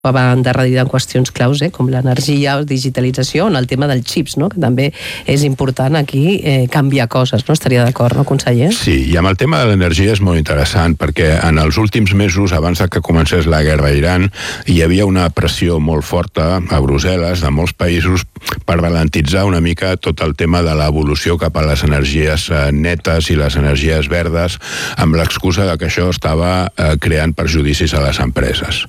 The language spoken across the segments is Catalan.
va endarrerida en qüestions claus, com l'energia, la digitalització, en el tema dels xips, no? Que també és important aquí canviar coses, no? Estaria d'acord, no, conseller? Sí, i amb el tema de l'energia és molt interessant, perquè en els últims mesos, abans que comencés la guerra a Iran, hi havia una pressió molt forta a Brussel·les, de molts països, per ralentitzar una mica tot el tema de l'evolució cap a les energies netes i les energies verdes, amb l'excusa que això estava creant perjudicis a les empreses.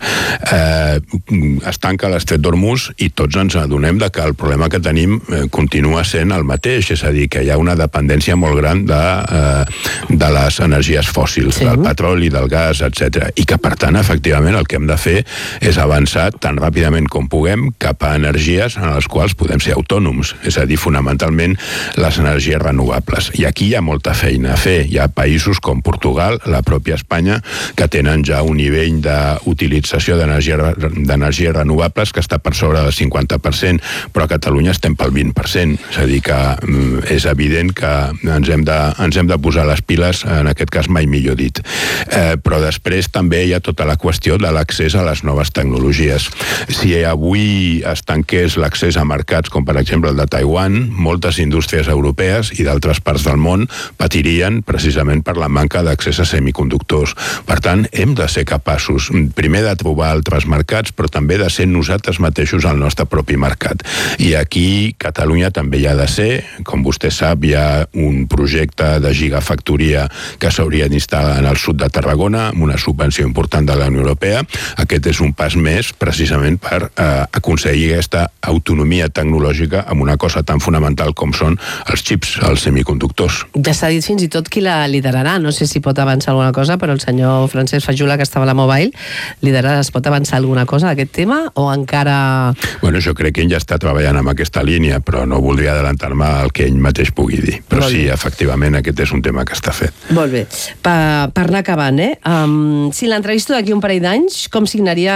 Es tanca l'estret d'Hormuz i tots ens adonem que el problema que tenim continua sent el mateix, és a dir, que hi ha una dependència molt gran de les energies fòssils, del petroli, del gas, etc. I que, per tant, efectivament, el que hem de fer és avançar tan ràpidament com puguem cap a energies en les quals podem ser autònoms, és a dir, fonamentalment les energies renovables. I aquí hi ha molta feina a fer. Hi ha països com Portugal, la pròpia Espanya, que tenen ja un nivell d'utilització d'energies renovables que està per sobre del 50%, però a Catalunya estem pel 20%. És a dir, que és evident que ens hem de posar les piles, en aquest cas mai millor dit. Però després també hi ha tota la qüestió de l'accés a les noves tecnologies. Si avui es tanqués l'accés a mercats com per exemple el de Taiwan, moltes indústries europees i d'altres parts del món patirien precisament per la manca d'accés a semiconductors. Per tant, hem de ser capaços, primer de trobar altres mercats, però també de ser nosaltres mateixos el nostre propi mercat. I aquí Catalunya també hi ha de ser. Com vostè sap, hi ha un projecte de gigafactoria que s'hauria d'instal·lar en el sud de Tarragona, amb una subvenció important de la Unió Europea. Aquest és un pas més, precisament, per aconseguir aquesta autonomia tecnològica amb una cosa tan fonamental com són els xips, els semiconductors. Ja s'ha dit fins i tot qui la liderarà. No sé si pot avançar alguna cosa, però el senyor Francesc Fajula, que estava a la Mobile, es pot avançar alguna cosa d'aquest tema o encara... Bueno, jo crec que ell ja està treballant amb aquesta línia, però no voldria adelantar-me al que ell mateix pugui dir. Però sí, efectivament, aquest és un tema que està fet. Molt bé. Per anar acabant, si l'entrevisto d'aquí un parell d'anys, com signaria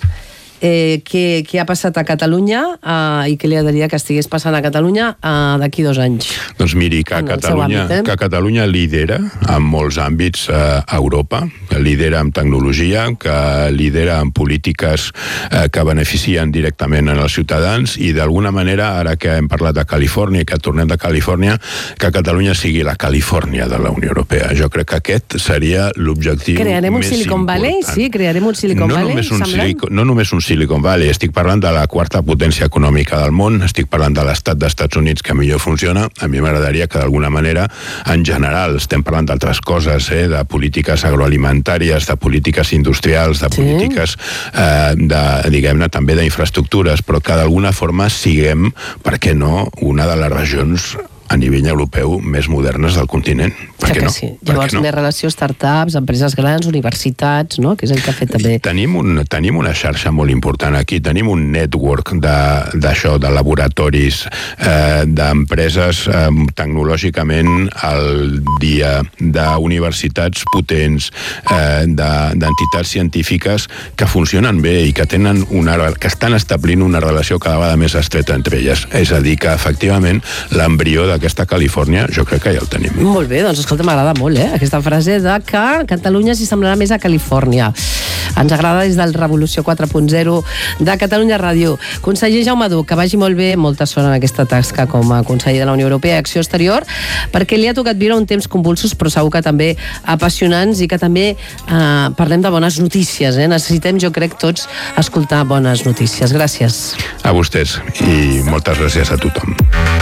què ha passat a Catalunya i què li agradaria que estigués passant a Catalunya d'aquí 2 anys? Doncs miri, que Catalunya lidera en molts àmbits a Europa, que lidera en tecnologia, que lidera en polítiques que beneficien directament als ciutadans i d'alguna manera, ara que hem parlat de Califòrnia i que tornem de Califòrnia, que Catalunya sigui la Califòrnia de la Unió Europea. Jo crec que aquest seria l'objectiu més important. Crearem un Silicon Valley? Sí, crearem un Silicon Valley? No només un Silicon Valley, estic parlant de la quarta potència econòmica del món, estic parlant de l'estat dels Estats Units que millor funciona. A mi m'agradaria que d'alguna manera, en general, estem parlant d'altres coses, de polítiques agroalimentàries, de polítiques industrials, de polítiques, diguem-ne, també d'infraestructures, però que d'alguna forma siguem, per què no, una de les regions a nivell europeu més modernes del continent. Per què no? Sí. Llavors, més relació startups, empreses grans, universitats, no? Que és el que ha fet també... Tenim una xarxa molt important aquí, tenim un network d'això, de laboratoris, d'empreses tecnològicament al dia, d'universitats potents, d'entitats científiques que funcionen bé i que que estan establint una relació cada vegada més estreta entre elles. És a dir, que efectivament l'embrió d'aquesta Califòrnia jo crec que ja el tenim. Molt bé, doncs escolta, m'agrada molt, aquesta frase de que Catalunya s'hi semblarà més a Califòrnia. Ens agrada des del Revolució 4.0 de Catalunya Ràdio. Conseller Jaume Duch, que vagi molt bé, molta sort en aquesta tasca com a conseller de la Unió Europea i Acció Exterior, perquè li ha tocat viure un temps convulsos, però segur que també apassionants i que també parlem de bones notícies. Necessitem, jo crec, tots escoltar bones notícies. Gràcies. A vostès i moltes gràcies a tothom.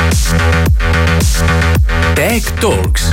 Tech Talks.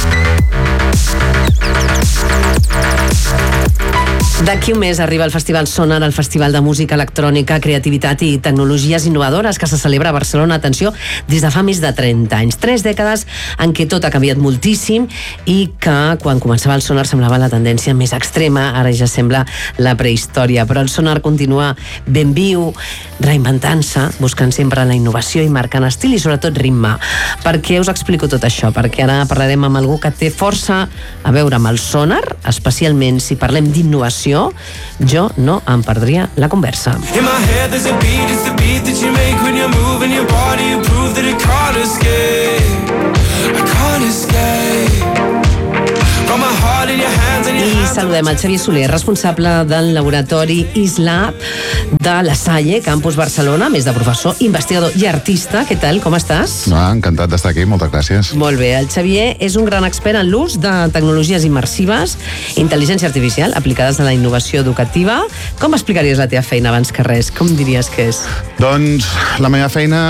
D'aquí un mes arriba el Festival Sonar, el Festival de Música Electrònica, Creativitat i Tecnologies Innovadores que se celebra a Barcelona, atenció, des de fa més de 30 anys. 3 dècades en què tot ha canviat moltíssim i que quan començava el Sonar semblava la tendència més extrema, ara ja sembla la prehistòria. Però el Sonar continua ben viu, reinventant-se, buscant sempre la innovació i marcant estil i sobretot ritme. Per què us explico tot això? Perquè ara parlarem amb algú que té força a veure amb el Sonar, especialment si parlem d'innovació. Jo no em perdria la conversa. In my head there's a beat, it's the beat that you make when you're moving your body, you prove that it can't escape. I can't escape. I saludem el Xavier Soler, responsable del laboratori ISLAB de la Salle, Campus Barcelona, més de professor, investigador i artista. Què tal, com estàs? Encantat d'estar aquí, moltes gràcies. Molt bé, el Xavier és un gran expert en l'ús de tecnologies immersives, intel·ligència artificial, aplicades a la innovació educativa. Com explicaries la teva feina abans que res? Com diries que és? Doncs la meva feina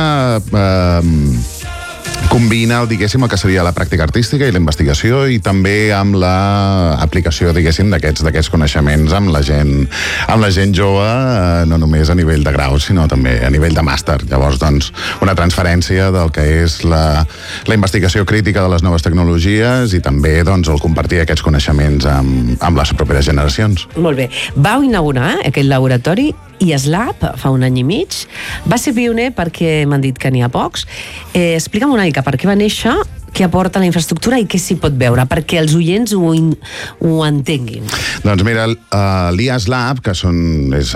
combina, diguéssim, el que seria la pràctica artística i la investigació, i també amb l'aplicació, diguéssim, d'aquests coneixements amb la gent jove, no només a nivell de grau, sinó també a nivell de màster. Llavors, doncs, una transferència del que és la investigació crítica de les noves tecnologies i també, doncs, el compartir aquests coneixements amb les properes generacions. Molt bé. Vau inaugurar aquest laboratori ISLAB fa un any i mig. Va ser pioner perquè m'han dit que n'hi ha pocs. Explica'm una mica per què va néixer, què aporta la infraestructura i què s'hi pot veure, perquè els oients ho entenguin. Doncs mira, l'ISLAB, que és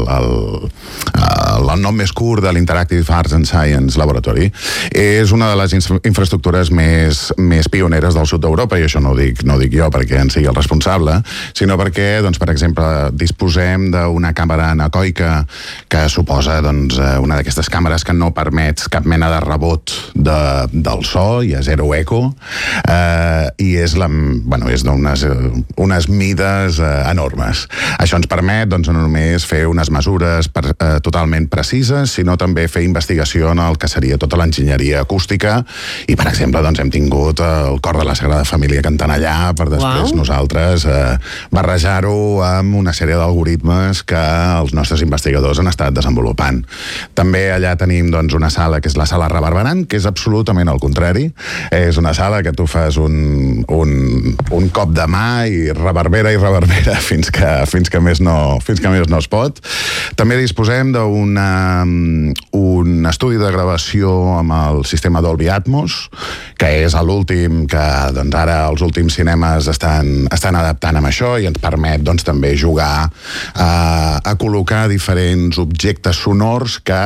el nom més curt de l'Interactive Arts and Science Laboratory, és una de les infraestructures més pioneres del sud d'Europa, i això no ho dic jo perquè en sigui el responsable, sinó perquè, doncs, per exemple, disposem d'una càmera anecoica que suposa, doncs, una d'aquestes càmeres que no permet cap mena de rebot del so, hi ha zero eco, i és d'unes mides enormes. Això ens permet, doncs, no només fer unes mesures totalment precises, sinó també fer investigació en el que seria tota l'enginyeria acústica, i, per exemple, doncs, hem tingut el cor de la Sagrada Família cantant allà per després nosaltres barrejar-ho amb una sèrie d'algoritmes que els nostres investigadors han estat desenvolupant. També allà tenim, doncs, una sala que és la sala reverberant, que és absolutament al contrari. És una sala que tu fas un cop de mà i reverbera fins que més no es pot. També disposem d'un estudi de gravació amb el sistema Dolby Atmos, que és l'últim que, doncs, ara els últims cinemes estan adaptant amb això, i ens permet, doncs, també jugar a col·locar diferents objectes sonors que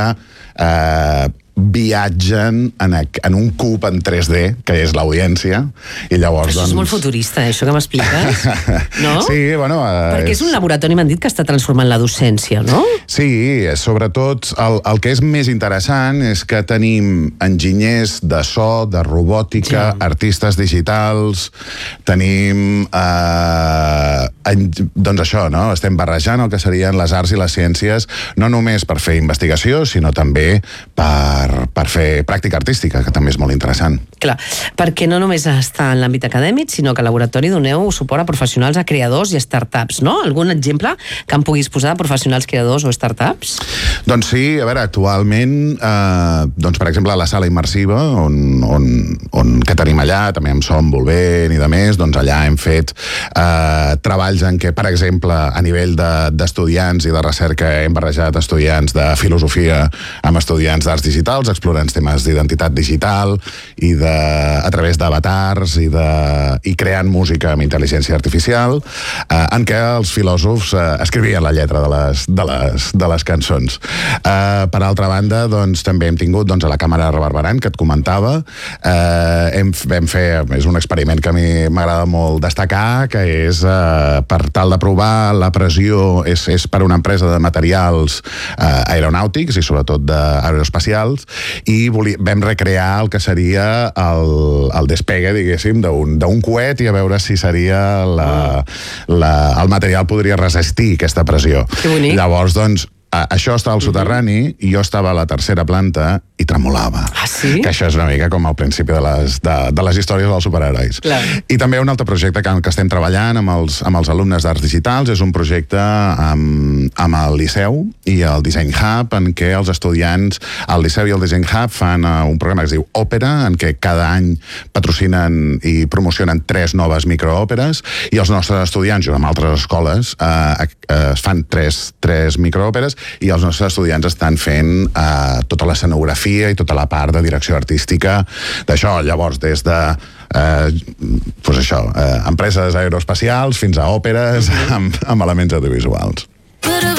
viatgen en un cub en 3D, que és l'audiència, i llavors... Això és molt futurista, això que m'expliques, no? Sí, bueno... Perquè és un laboratori, m'han dit, que està transformant la docència, no? Sí, sobretot el que és més interessant és que tenim enginyers de so, de robòtica, artistes digitals, tenim... doncs això, no? Estem barrejant el que serien les arts i les ciències, no només per fer investigació, sinó també per fer pràctica artística, que també és molt interessant. Clar, perquè no només està en l'àmbit acadèmic, sinó que al laboratori doneu suport a professionals, a creadors i a startups, no? Algun exemple que em puguis posar de professionals, creadors o startups? Doncs sí, a veure, actualment, doncs, per exemple, a la sala immersiva, que tenim allà, també amb Som Volvent i de més, doncs allà hem fet treballs en què, per exemple, a nivell d'estudiants i de recerca, hem barrejat estudiants de filosofia amb estudiants d'arts digitals, explorant temes d'identitat digital i a través d'avatars i creant música amb intel·ligència artificial, en què els filòsofs escrivien la lletra de les cançons. Per altra banda, doncs, també hem tingut, doncs, a la càmera reverberant, que et comentava, és un experiment que a mi m'agrada molt destacar, que és per tal de provar la pressió, és per una empresa de materials aeronàutics i sobretot d'aeroespacials, i vam recrear el que seria el despegue, diguéssim, d'un coet, i a veure si seria el material podria resistir aquesta pressió. Que bonic. Llavors, doncs, això estava al soterrani i jo estava a la tercera planta i tremolava. Ah, sí? Que això és una mica com al principi de les històries dels superherois. Clar. I també un altre projecte que estem treballant amb els alumnes d'arts digitals és un projecte amb el Liceu i el Design Hub, en què els estudiants al Liceu i el Design Hub fan un programa que es diu Òpera, en què cada any patrocinen i promocionen 3 noves microòperes, i els nostres estudiants, junt amb altres escoles, es fan 3 microòperes, i els nostres estudiants estan fent tota l'escenografia i tota la part de direcció artística d'això. Llavors, des de empreses aeroespacials fins a òperes amb elements audiovisuals.